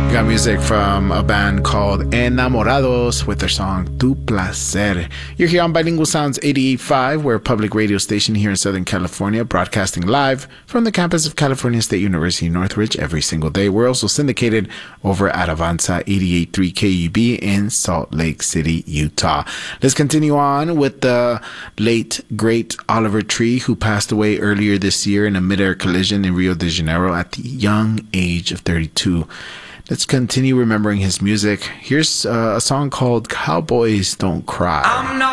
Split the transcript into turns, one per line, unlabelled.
Got music from a band called Enamorados with their song Tu Placer. You're here on Bilingual Sounds 88.5. We're a public radio station here in Southern California, broadcasting live from the campus of California State University Northridge every single day. We're also syndicated over at Avanza 88.3 KUB in Salt Lake City, Utah. Let's continue on with the late, great Oliver Tree, who passed away earlier this year in a midair collision in Rio de Janeiro at the young age of 32. Let's continue remembering his music. Here's a song called Cowboys Don't Cry.